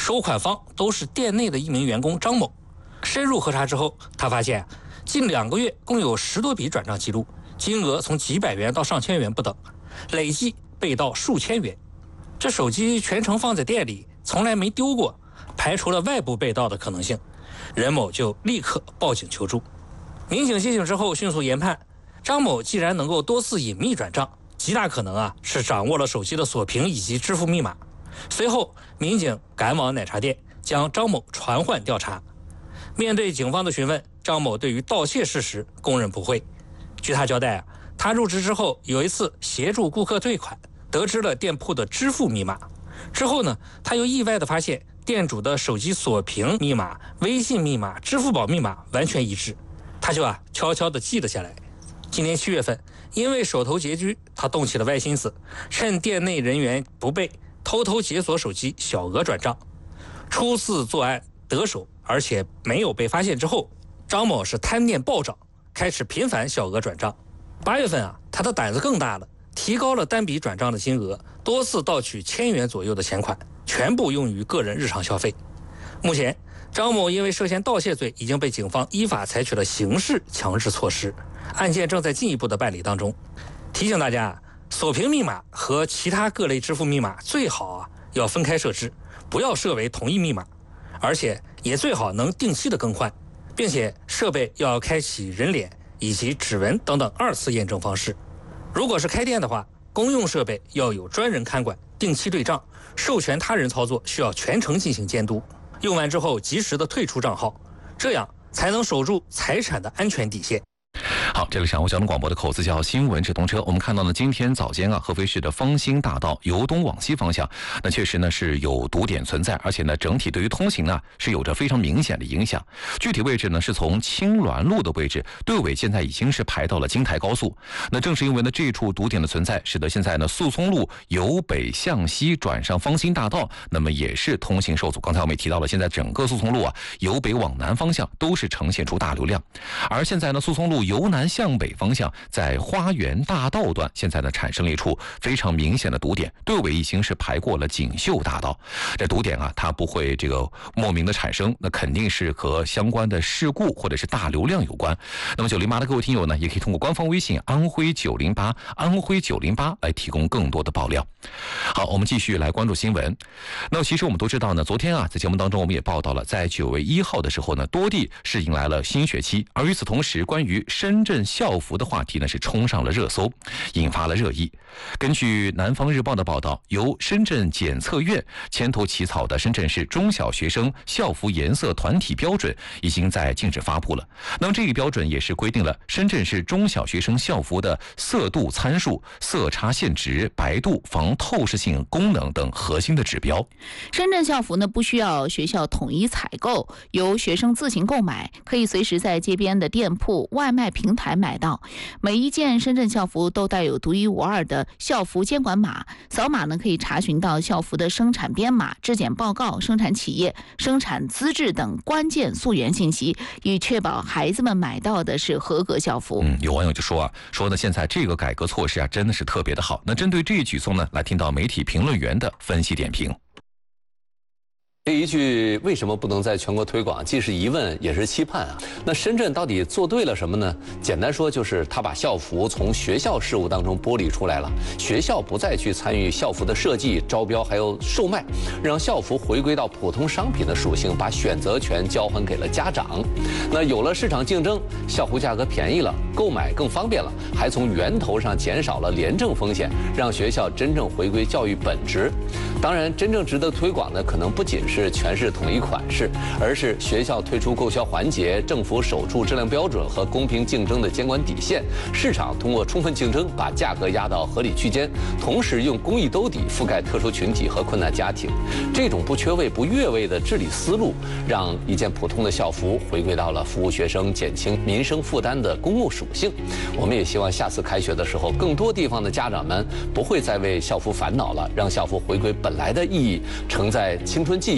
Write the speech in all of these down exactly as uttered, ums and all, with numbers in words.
收款方都是店内的一名员工张某。深入核查之后，他发现近两个月共有十多笔转账记录，金额从几百元到上千元不等，累计被盗数千元。这手机全程放在店里，从来没丢过，排除了外部被盗的可能性。任某就立刻报警求助。民警接警之后迅速研判，张某既然能够多次隐秘转账，极大可能啊是掌握了手机的锁屏以及支付密码。随后，民警赶往奶茶店，将张某传唤调查。面对警方的询问，张某对于盗窃事实供认不讳。据他交代啊，他入职之后有一次协助顾客退款，得知了店铺的支付密码。之后呢，他又意外地发现店主的手机锁屏密码、微信密码、支付宝密码完全一致，他就啊悄悄地记了下来。今年七月份，因为手头拮据，他动起了歪心思，趁店内人员不备，偷偷解锁手机，小额转账。初次作案得手，而且没有被发现之后，张某是贪念暴涨，开始频繁小额转账。八月份啊，他的胆子更大了，提高了单笔转账的金额，多次盗取千元左右的钱款，全部用于个人日常消费。目前，张某因为涉嫌盗窃罪，已经被警方依法采取了刑事强制措施，案件正在进一步的办理当中。提醒大家，锁屏密码和其他各类支付密码最好啊要分开设置，不要设为同一密码，而且也最好能定期的更换，并且设备要开启人脸以及指纹等等二次验证方式。如果是开店的话，公用设备要有专人看管，定期对账，授权他人操作需要全程进行监督，用完之后及时的退出账号，这样才能守住财产的安全底线。 好，这里是上午交通广播的口子叫新闻直通车。我们看到呢，今天早间啊，合肥市的方兴大道由东往西方向，那确实呢是有堵点存在，而且呢整体对于通行呢是有着非常明显的影响。具体位置呢是从青鸾路的位置，队尾现在已经是排到了京台高速。那正是因为呢这处堵点的存在，使得现在呢宿松路由北向西转上方兴大道，那么也是通行受阻。刚才我们也提到了，现在整个宿松路啊由北往南方向都是呈现出大流量，而现在呢宿松路由南向北方向，在花园大道段，现在呢产生了一处非常明显的堵点，队尾已经是排过了锦绣大道。这堵点啊，它不会这个莫名的产生，那肯定是和相关的事故或者是大流量有关。那么九零八的各位听友呢，也可以通过官方微信安徽九零八安徽九零八来提供更多的爆料。好，我们继续来关注新闻。那么其实我们都知道呢，昨天啊，在节目当中我们也报道了，在九月一号的时候呢，多地是迎来了新学期，而与此同时，关于深圳校服的话题呢是冲上了热搜，引发了热议。根据南方日报的报道，由深圳检测院牵头起草的深圳市中小学生校服颜色团体标准已经在近日发布了。那么这个标准也是规定了深圳市中小学生校服的色度参数、色差限值、白度、防透视性功能等核心的指标。 深圳校服呢不需要学校统一采购，由学生自行购买，可以随时在街边的店铺、外卖平台买到。每一件深圳校服都带有独一无二的校服监管码，扫码呢可以查询到校服的生产编码、质检报告、生产企业、生产资质等关键溯源信息，以确保孩子们买到的是合格校服。 嗯，有网友就说啊，说呢现在这个改革措施啊真的是特别的好。那针对这一举措呢，来听到媒体评论员的分析点评。 这一句为什么不能在全国推广，既是疑问也是期盼啊。那深圳到底做对了什么呢？简单说就是他把校服从学校事务当中剥离出来了，学校不再去参与校服的设计、招标还有售卖，让校服回归到普通商品的属性，把选择权交还给了家长。那有了市场竞争，校服价格便宜了，购买更方便了，还从源头上减少了廉政风险，让学校真正回归教育本质。当然，真正值得推广的可能不仅是是全市统一款式，而是学校退出购销环节，政府守住质量标准和公平竞争的监管底线，市场通过充分竞争把价格压到合理区间，同时用公益兜底覆盖特殊群体和困难家庭。这种不缺位不越位的治理思路，让一件普通的校服回归到了服务学生、减轻民生负担的公共属性。我们也希望下次开学的时候，更多地方的家长们不会再为校服烦恼了，让校服回归本来的意义，承载青春记忆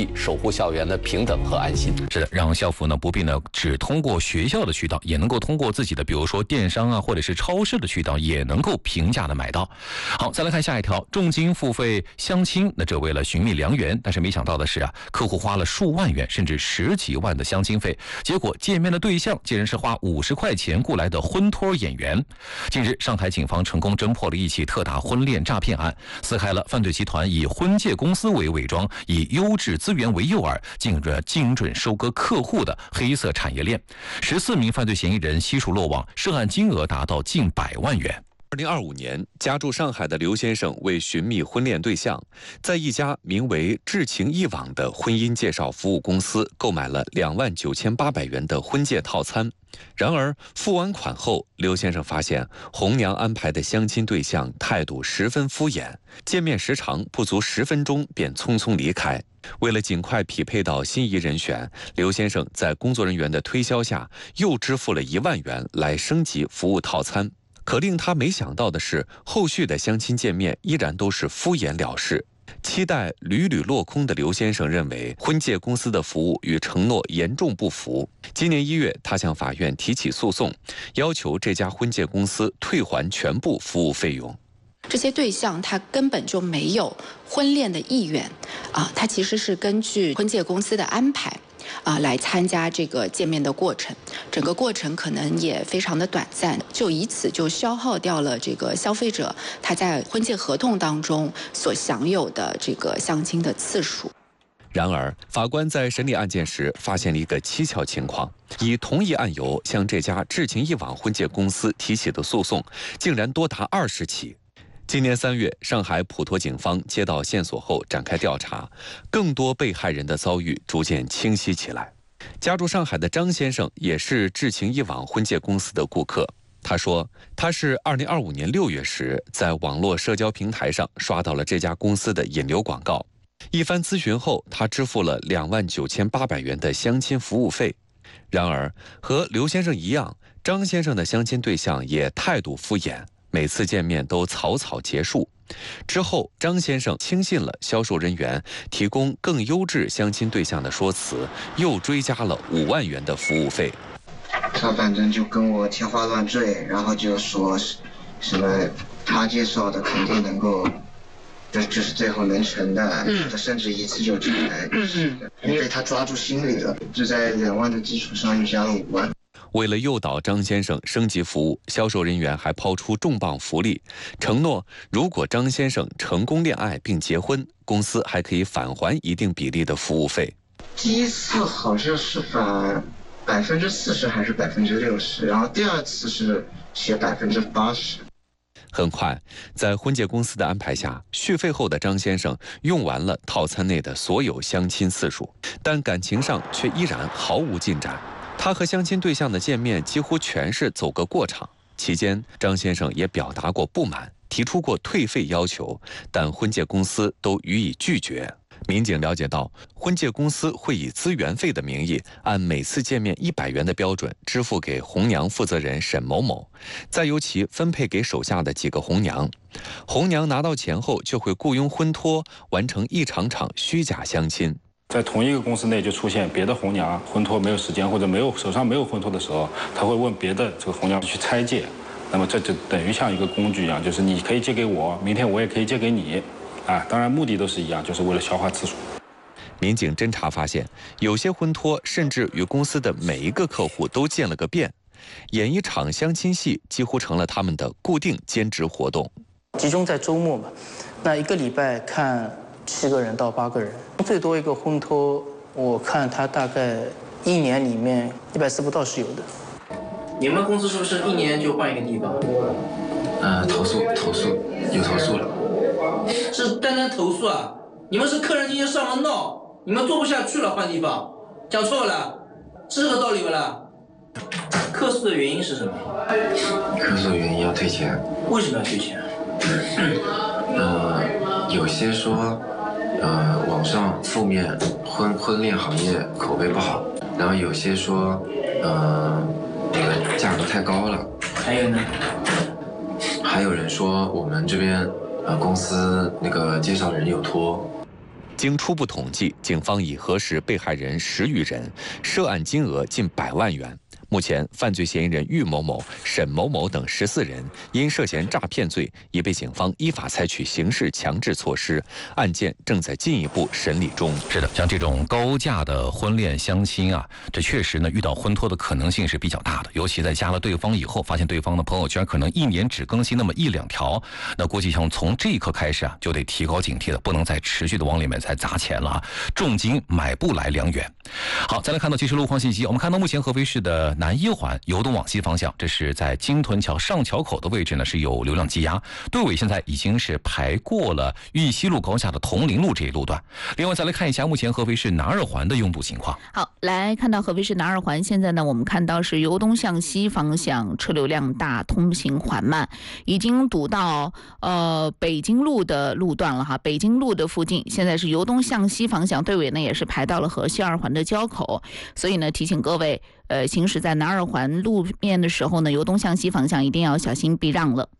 益，守护校园的平等和安心。 是的，让校服呢不必呢只通过学校的渠道，也能够通过自己的，比如说电商啊，或者是超市的渠道，也能够平价的买到。好，再来看下一条，重金付费相亲，那这为了寻觅良缘，但是没想到的是啊，客户花了数万元甚至十几万的相亲费，结果见面的对象竟然是花五十块钱雇来的婚托演员。近日，上海警方成功侦破了一起特大婚恋诈骗案，撕开了犯罪集团以婚介公司为伪装，以优质资源为诱饵，进入精准收割客户的黑色产业链。十四名犯罪嫌疑人悉数落网，涉案金额达到近百万元。 二零二五年，家住上海的刘先生为寻觅婚恋对象，在一家名为“至情一网”的婚姻介绍服务公司购买了两万九千八百元的婚介套餐。然而，付完款后，刘先生发现红娘安排的相亲对象态度十分敷衍，见面时长不足十分钟便匆匆离开。为了尽快匹配到心仪人选，刘先生在工作人员的推销下，又支付了一万元来升级服务套餐。可令他没想到的是，后续的相亲见面依然都是敷衍了事。期待屡屡落空的刘先生认为，婚介公司的服务与承诺严重不符。今年一月，他向法院提起诉讼，要求这家婚介公司退还全部服务费用。 这些对象他根本就没有婚恋的意愿，啊，他其实是根据婚介公司的安排。啊，来参加这个见面的过程，整个过程可能也非常的短暂，就以此就消耗掉了这个消费者他在婚介合同当中所享有的这个相亲的次数。 然而，法官在审理案件时发现了一个蹊跷情况：以同一案由向这家至情一网婚介公司提起的诉讼，竟然多达二十起。今年三月，上海普陀警方接到线索后展开调查，更多被害人的遭遇逐渐清晰起来。家住上海的张先生也是至情一网婚介公司的顾客。他说，他是二零二五年六月时在网络社交平台上刷到了这家公司的引流广告，一番咨询后，他支付了两万九千八百元的相亲服务费。然而，和刘先生一样，张先生的相亲对象也态度敷衍。每次见面都草草结束，之后张先生轻信了销售人员提供更优质相亲对象的说辞，又追加了五万元的服务费。 他反正就跟我天花乱坠，然后就说什么他介绍的肯定能够，就就是最后能成的，嗯、他甚至一次就成了，嗯嗯，被他抓住心里了，就在两万的基础上又加了五万。 为了诱导张先生升级服务，销售人员还抛出重磅福利，承诺如果张先生成功恋爱并结婚，公司还可以返还一定比例的服务费。 第一次好像是返百分之四十还是百分之六十，然后第二次是写百分之八十。 很快，在婚介公司的安排下，续费后的张先生用完了套餐内的所有相亲次数，但感情上却依然毫无进展。他和相亲对象的见面几乎全是走个过场，期间张先生也表达过不满，提出过退费要求，但婚介公司都予以拒绝。民警了解到，婚介公司会以资源费的名义，按每次见面一百元的标准支付给红娘负责人沈某某，再由其分配给手下的几个红娘。红娘拿到钱后，就会雇佣婚托完成一场场虚假相亲。 在同一个公司内就出现别的红娘婚托没有时间或者没有手上没有婚托的时候，他会问别的这个红娘去拆借，那么这就等于像一个工具一样，就是你可以借给我，明天我也可以借给你，啊，当然目的都是一样，就是为了消化次数。 民警侦查发现，有些婚托甚至与公司的每一个客户都见了个遍，演一场相亲戏几乎成了他们的固定兼职活动。 集中在周末嘛，那一个礼拜看七个人到八个人，最多一个婚托，我看他大概一年里面一百次不到是有的。 你们公司是不是一年就换一个地方？ 呃，投诉投诉有投诉了。 是单单投诉啊？你们是客人今天上门闹，你们做不下去了换地方，讲错了，是这个道理不啦？客诉的原因是什么？ 客诉的原因要退钱。 为什么要退钱？ 呃，有些说，呃，网上负面婚婚恋行业口碑不好，然后有些说，呃，那个价格太高了。 还有呢？ 还有人说我们这边呃公司那个介绍人有托。 经初步统计，警方已核实被害人十余人，涉案金额近百万元。目前，犯罪嫌疑人郁某某、沈某某等十四人因涉嫌诈骗罪，已被警方依法采取刑事强制措施，案件正在进一步审理中。 是的，像这种高价的婚恋相亲啊，这确实呢遇到婚托的可能性是比较大的，尤其在加了对方以后，发现对方的朋友圈可能一年只更新那么一两条，那估计像从这一刻开始啊，就得提高警惕了，不能再持续的往里面再砸钱了啊，重金买不来良缘。好，再来看到即时路况信息，我们看到目前合肥市的南一环由东往西方向，这是在金屯桥上桥口的位置呢，是有流量积压，队尾现在已经是排过了玉溪路高架的铜陵路这一路段。另外再来看一下目前合肥市南二环的拥堵情况。 好，来看到合肥市南二环，现在呢我们看到是由东向西方向车流量大，通行缓慢，已经堵到呃北京路的路段了哈，北京路的附近现在是由东向西方向，队尾呢也是排到了和西二环的交口，所以呢提醒各位呃，行驶在南二环路面的时候呢，由东向西方向一定要小心避让了。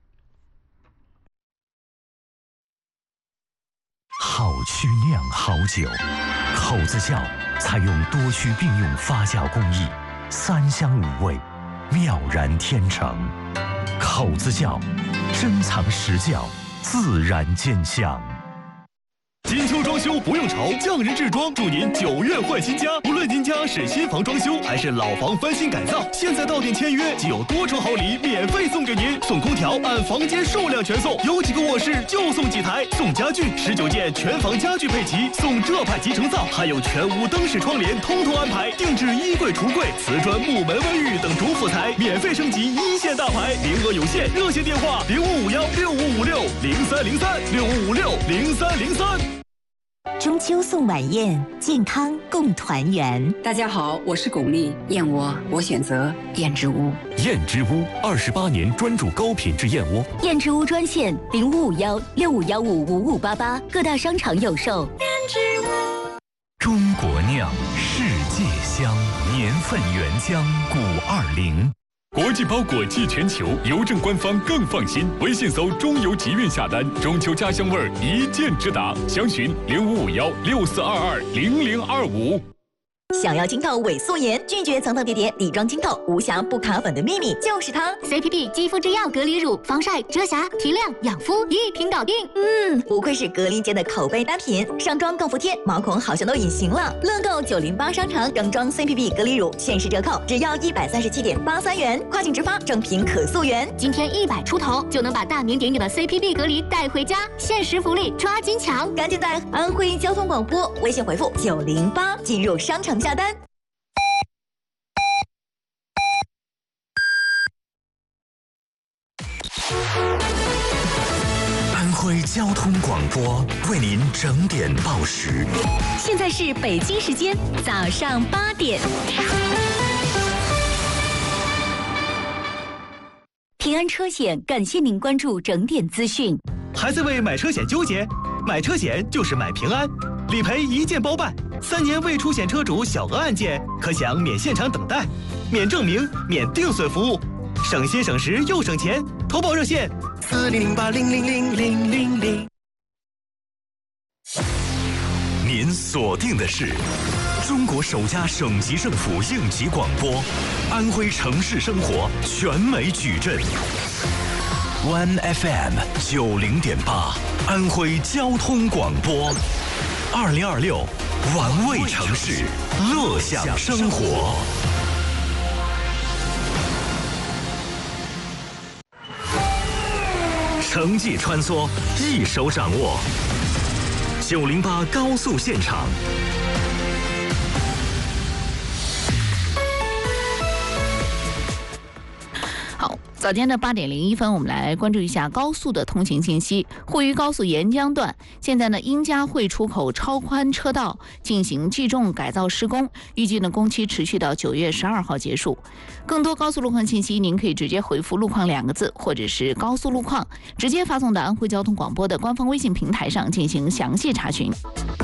好曲酿好酒，口子窖采用多曲并用发酵工艺，三香五味，妙然天成。口子窖，珍藏实窖，自然见香。 金秋装修不用愁，匠人制装祝您九月换新家。无论您家是新房装修还是老房翻新改造，现在到店签约即有多重好礼免费送给您，送空调按房间数量全送，有几个卧室就送几台，送家具十九件全房家具配齐，送浙派集成灶，还有全屋灯饰窗帘通通安排，定制衣柜、橱柜、瓷砖、木门、卫浴等主辅材，免费升级一线大牌，名额有限，热线电话零五五幺六五五六零三零三六五五六零三零三。 中秋送晚宴，健康共团圆。 大家好，我是巩俐，燕窝我选择燕之屋。 燕之屋二十八年专注高品质燕窝。 燕之屋专线零五五幺六五幺五五五八八，各大商场有售。燕之屋， 中国酿，世界香，年份原浆古二零。 国际包裹寄全球，邮政官方更放心。微信搜中邮集运下单，中秋家乡味儿一键直达。详询零五五幺六四二二零零二五。 想要清透伪素颜，拒绝层层叠叠，底妆清透，无瑕不卡粉的秘密就是它 C P B 肌肤之钥隔离乳，防晒、遮瑕、提亮、养肤一瓶搞定。 嗯，不愧是格力间的口碑单品，上妆更服帖，毛孔好像都隐形了。乐购九零八商场整装 C P B 隔离乳限时折扣，只要一百三十七点八三元，跨境直发，正品可溯源。 今天一百出头就能把大名鼎鼎的 C P B 隔离带回家，限时福利抓紧抢！ 赶紧在安徽交通广播微信回复九零八进入商城下单。 安徽交通广播为您整点报时。 现在是北京时间早上八点。平安车险感谢您关注整点资讯。 还在为买车险纠结？买车险就是买平安，理赔一键包办，三年未出险车主小额案件可享免现场等待、免证明、免定损服务，省心省时又省钱。投保热线四零零八零零零零零零。 您锁定的是中国首家省级政府应急广播，安徽城市生活全美矩阵。One F M 九零点八，安徽交通广播，二零二六，玩味城市，乐享生活。城际穿梭，一手掌握。九零八高速现场。 好，早间的八点零一分，我们来关注一下高速的通行信息。沪渝高速沿江段，现在呢，殷家汇出口超宽车道进行计重改造施工，预计呢工期持续到九月十二号结束。更多高速路况信息，您可以直接回复“路况”两个字，或者是“高速路况”，直接发送到安徽交通广播的官方微信平台上进行详细查询。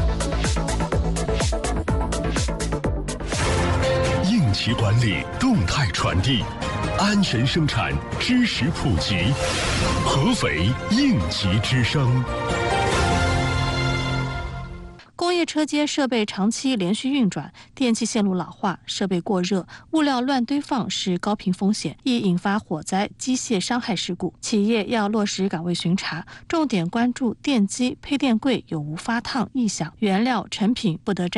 应急管理，动态传递。安全生产，知识普及，合肥应急之声。 业车间设备长期连续运转，电气线路老化、设备过热、物料乱堆放是高频风险，易引发火灾、机械伤害事故。企业要落实岗位巡查，重点关注电机、配电柜有无发烫、异响，原料成品不得占